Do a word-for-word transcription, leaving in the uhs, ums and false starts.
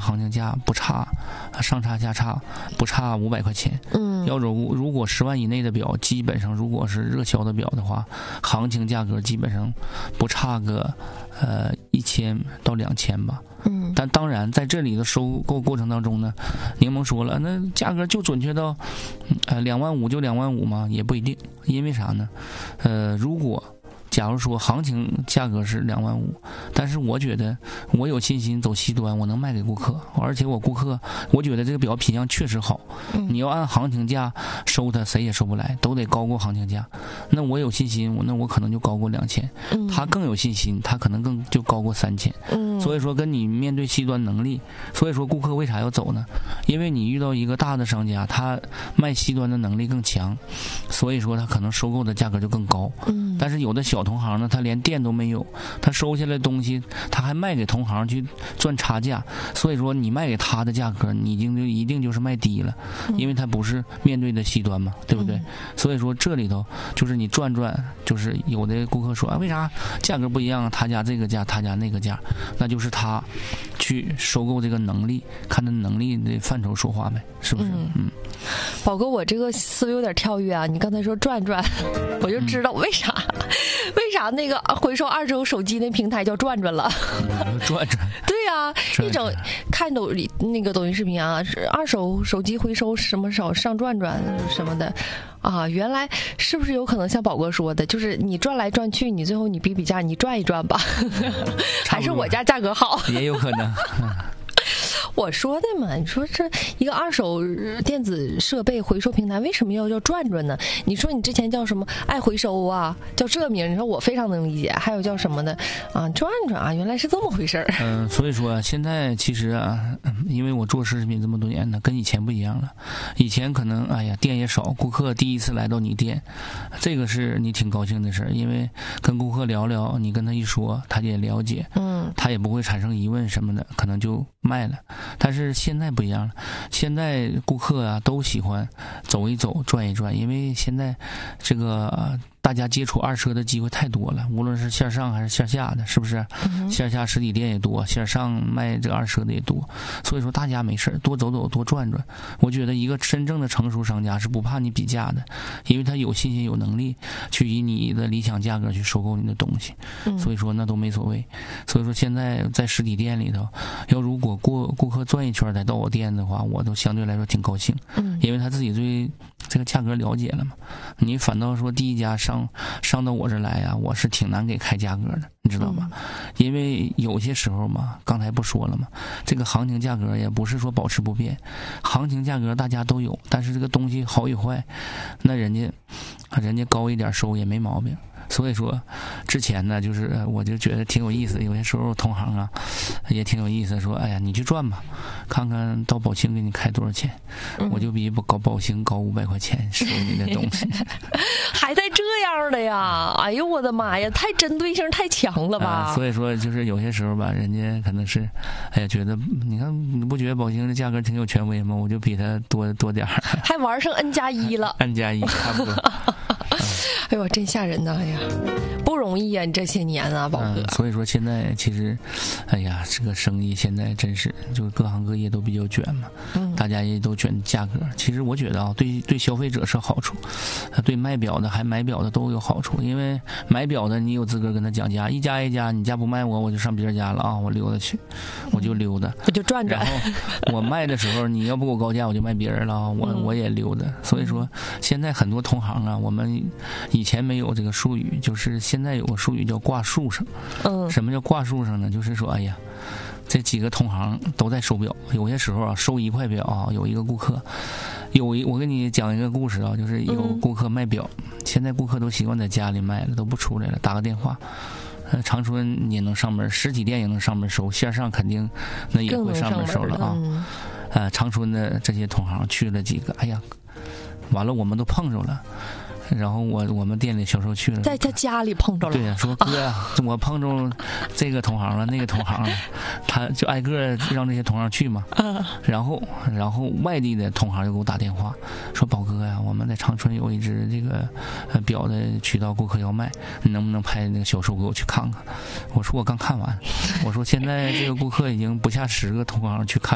行情价不差，上差下差不差五百块钱。 嗯， 要如如果十万以内的表，基本上如果是热销的表的话，行情价格基本上不差个呃一千到两千吧。 嗯， 但当然在这里的收购过程当中呢，柠檬说了，那价格就准确到呃两万五就两万五吗？也不一定，因为啥呢？呃，如果假如说行情价格是两万五，但是我觉得我有信心走西端，我能卖给顾客，而且我顾客我觉得这个表品相确实好，你要按行情价收它，谁也收不来，都得高过行情价。那我有信心，我那我可能就高过两千，他更有信心，他可能更就高过三千。所以说跟你面对西端能力，所以说顾客为啥要走呢？因为你遇到一个大的商家，他卖西端的能力更强，所以说他可能收购的价格就更高。但是有的小同行呢，他连店都没有，他收下来东西他还卖给同行去赚差价，所以说你卖给他的价格你已经就一定就是卖低了，因为他不是面对的西端嘛，对不对？所以说这里头就是你转转，就是有的顾客说啊，为啥价格不一样？他家这个价，他家那个价，那就是他去收购这个能力，看他能力的范畴说话呗，是不是？嗯，嗯宝哥，我这个思维有点跳跃啊！你刚才说转转，我就知道为啥，嗯、为啥那个回收二手手机那平台叫转转了？ 转转。 对呀、啊，一整看抖那个抖音视频啊，二手手机回收什么少上转转什么的。啊，原来是不是有可能像宝哥说的，就是你转来转去，你最后你比比价，你转一转吧，还是我家价格好？ 也有可能。 我说的嘛，你说这一个二手电子设备回收平台为什么要叫转转呢？你说你之前叫什么爱回收啊，叫这名，你说我非常能理解。还有叫什么的啊，转转啊，原来是这么回事儿。 嗯、呃，所以说现在其实啊，因为我做奢侈品这么多年呢，跟以前不一样了。以前可能哎呀店也少，顾客第一次来到你店，这个是你挺高兴的事儿，因为跟顾客聊聊，你跟他一说，他也了解，嗯，他也不会产生疑问什么的，可能就卖了。但是现在不一样了，现在顾客啊都喜欢走一走转一转，因为现在这个大家接触二车的机会太多了，无论是线上还是线下的，是不是？嗯、线下实体店也多，线上卖这个二车的也多，所以说大家没事多走走多转转。我觉得一个真正的成熟商家是不怕你比价的，因为他有信心有能力去以你的理想价格去收购你的东西，嗯、所以说那都没所谓。所以说现在在实体店里头，要如果过顾客转一圈才到我店的话，我都相对来说挺高兴，嗯、因为他自己对这个价格了解了嘛。你反倒说第一家上上到我这来呀、啊，我是挺难给开价格的，你知道吗？嗯、因为有些时候嘛，刚才不说了嘛，这个行情价格也不是说保持不变，行情价格大家都有，但是这个东西好与坏，那人家人家高一点收也没毛病。所以说之前呢就是我就觉得挺有意思，有些时候同行啊也挺有意思，说哎呀你去转吧，看看到宝兴给你开多少钱，嗯、我就比高宝兴高五百块钱收你的东西。 还在这样的呀，哎呦我的妈呀，太针对性太强了吧、 呃、所以说就是有些时候吧，人家可能是哎呀觉得你看你不觉得宝兴的价格挺有权威吗？我就比他多多点儿， 还玩上 N 加一了。 N 加一差不多。 哎呦，真吓人呐！哎呀，不容易啊，你这些年啊，宝哥、 嗯。所以说现在其实，哎呀，这个生意现在真是就是各行各业都比较卷嘛，嗯，大家也都卷价格。其实我觉得啊，对对消费者是好处，对卖表的还买表的都有好处。因为买表的你有资格跟他讲价，一家一家，你家不卖我，我就上别人家了啊，我溜达去，我就溜达， 我就转转。 然后我卖的时候，你要不给我高价，我就卖别人了，我、嗯、我也溜达。所以说，现在很多同行啊，我们以前没有这个术语，就是现在有个术语叫挂树上。嗯，什么叫挂树上呢？就是说，哎呀，这几个同行都在收表，有些时候啊，收一块表啊，有一个顾客，有一我跟你讲一个故事啊，就是有顾客卖表，嗯、现在顾客都习惯在家里卖了，都不出来了，打个电话。呃，长春也能上门，实体店也能上门收，线上肯定那也会上门收了啊。嗯、呃，长春的这些同行去了几个，哎呀，完了我们都碰着了。然后我我们店里销售去了， 在他家里碰着了。 对呀、啊，说哥呀、啊，我碰着这个同行了，那个同行了，他就挨个让这些同行去嘛。然后然后外地的同行就给我打电话说，宝哥呀，我们在长春有一只这个呃表的渠道顾客要卖，你能不能派那个销售给我去看看？我说我刚看完，我说现在这个顾客已经不下十个同行去看。